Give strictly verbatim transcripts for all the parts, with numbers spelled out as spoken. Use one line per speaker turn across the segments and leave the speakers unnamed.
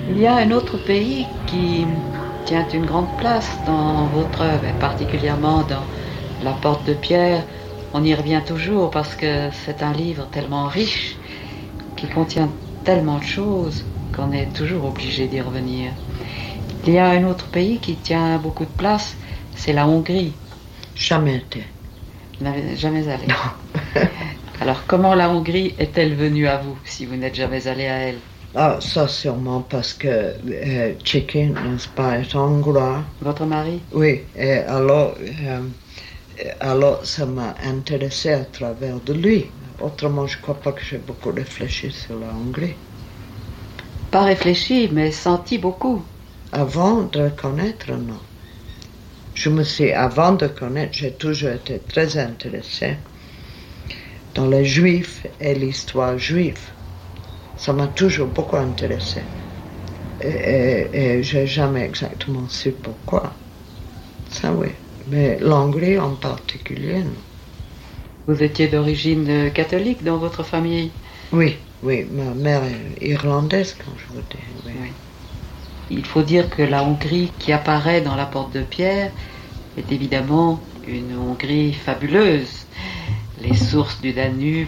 Il y a un autre pays qui tient une grande place dans votre œuvre, et particulièrement dans La Porte de Pierre. On y revient toujours parce que c'est un livre tellement riche, qui contient tellement de choses qu'on est toujours obligé d'y revenir. Il y a un autre pays qui tient beaucoup de place, c'est la Hongrie.
Jamais été.
Vous n'avez jamais allé?
Non.
Alors comment la Hongrie est-elle venue à vous, si vous n'êtes jamais allé à elle?
Ah, ça sûrement parce que euh, Tchéquie, n'est-ce pas, est hongrois.
Votre mari?
Oui, et alors, euh, alors ça m'a intéressé à travers de lui. Autrement, je ne crois pas que j'ai beaucoup réfléchi sur la Hongrie.
Pas réfléchi, mais senti beaucoup.
Avant de connaître, non. Je me suis, avant de connaître, j'ai toujours été très intéressée dans les Juifs et l'histoire juive. Ça m'a toujours beaucoup intéressé. Et, et, et je n'ai jamais exactement su pourquoi. Ça, oui. Mais l'Hongrie en particulier, non.
Vous étiez d'origine catholique dans votre famille?
Oui, oui. Ma mère est irlandaise, quand je vous dis. Oui.
Oui. Il faut dire que la Hongrie qui apparaît dans La Porte de Pierre est évidemment une Hongrie fabuleuse. Les sources du Danube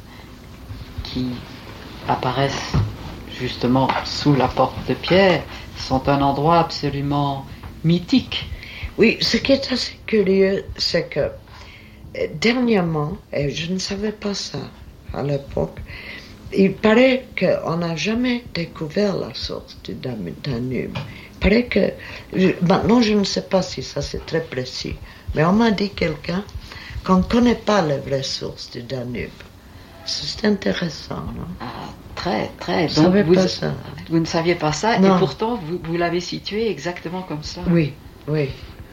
qui apparaissent justement sous La Porte de Pierre sont un endroit absolument mythique.
Oui, ce qui est assez curieux, c'est que dernièrement, et je ne savais pas ça à l'époque, il paraît qu'on n'a jamais découvert la source du Danube. Il paraît que, maintenant je ne sais pas si ça c'est très précis, mais on m'a dit quelqu'un qu'on ne connaît pas les vraies sources du Danube. C'est intéressant, non?
Ah, très, très.
Je
Donc,
ne savais
vous,
pas ça.
Vous ne saviez pas ça,
non.
Et pourtant vous, vous l'avez situé exactement comme ça.
Oui, oui.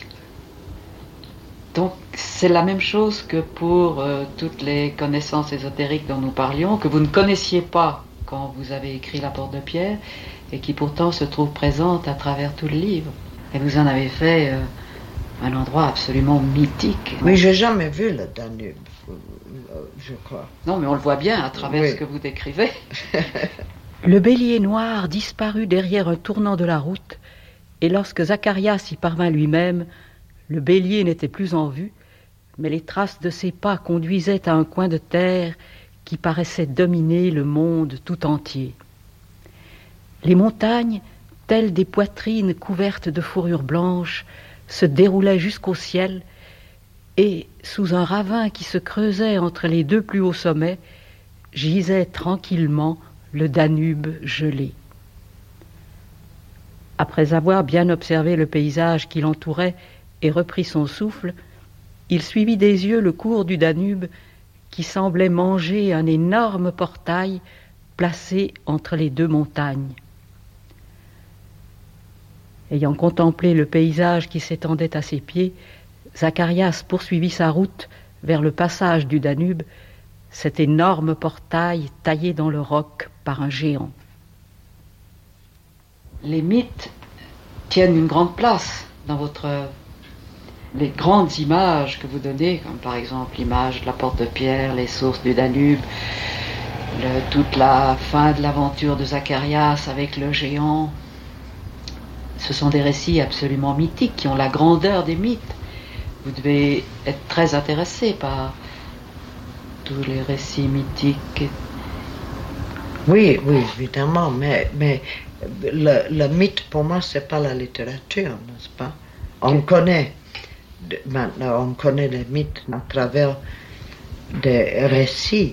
Donc c'est la même chose que pour euh, toutes les connaissances ésotériques dont nous parlions, que vous ne connaissiez pas quand vous avez écrit La Porte de Pierre, et qui pourtant se trouvent présentes à travers tout le livre. Et vous en avez fait euh, un endroit absolument mythique.
Oui, j'ai jamais vu le Danube, je crois.
Non, mais on le voit bien à travers
oui.
ce que vous décrivez.
Le bélier noir disparut derrière un tournant de la route, et lorsque Zacharias y parvint lui-même, le bélier n'était plus en vue, mais les traces de ses pas conduisaient à un coin de terre qui paraissait dominer le monde tout entier. Les montagnes, telles des poitrines couvertes de fourrure blanche, se déroulaient jusqu'au ciel, et, sous un ravin qui se creusait entre les deux plus hauts sommets, gisait tranquillement le Danube gelé. Après avoir bien observé le paysage qui l'entourait et repris son souffle, il suivit des yeux le cours du Danube qui semblait manger un énorme portail placé entre les deux montagnes. Ayant contemplé le paysage qui s'étendait à ses pieds, Zacharias poursuivit sa route vers le passage du Danube, cet énorme portail taillé dans le roc par un géant.
Les mythes tiennent une grande place dans votre œuvre. Les grandes images que vous donnez, comme par exemple l'image de La Porte de Pierre, les sources du Danube, le, toute la fin de l'aventure de Zacharias avec le géant, ce sont des récits absolument mythiques qui ont la grandeur des mythes. Vous devez être très intéressé par tous les récits mythiques.
Oui, oui, évidemment, mais, mais le, le mythe pour moi c'est pas la littérature, n'est-ce pas? On connaît, maintenant on connaît les mythes à travers des récits,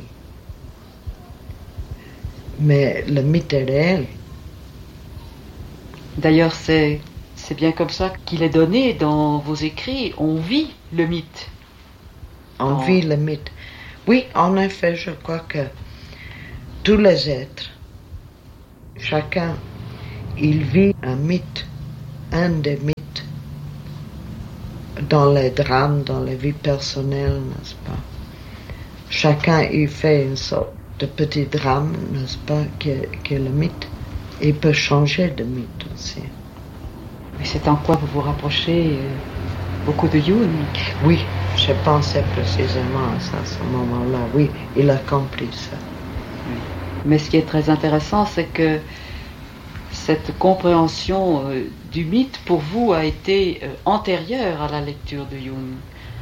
mais le mythe est réel.
D'ailleurs, c'est, c'est bien comme ça qu'il est donné dans vos écrits. On vit le mythe.
On
Oh.
vit le mythe. Oui, en effet, je crois que tous les êtres, chacun, il vit un mythe, un des mythes, dans les drames, dans les vies personnelles, n'est-ce pas? Chacun, il fait une sorte de petit drame, n'est-ce pas, qui est, qui est le mythe. Il peut changer de mythe aussi.
Mais c'est en quoi vous vous rapprochez euh, beaucoup de Jung.
Oui, je pensais précisément à ça, à ce moment-là. Oui, il a compris ça.
Oui. Mais ce qui est très intéressant, c'est que cette compréhension euh, du mythe pour vous a été euh, antérieure à la lecture de Jung.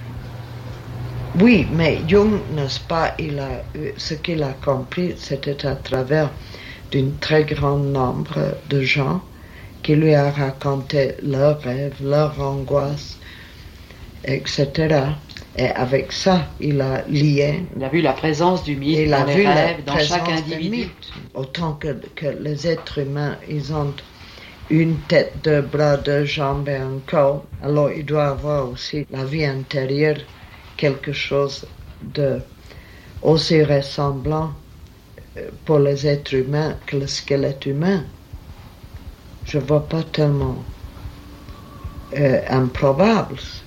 Oui, mais Jung, n'est-ce pas, il a, ce qu'il a compris, c'était à travers d'un très grand nombre de gens qui lui a raconté leurs rêves, leurs angoisses, et cetera. Et avec ça, il a lié.
Il a vu la présence du mythe dans les rêves, dans chaque individu.
Autant que, que les êtres humains, ils ont une tête, deux bras, deux jambes et un corps, alors il doit avoir aussi la vie intérieure, quelque chose de aussi ressemblant pour les êtres humains que le squelette humain. Je ne vois pas tellement euh, improbable.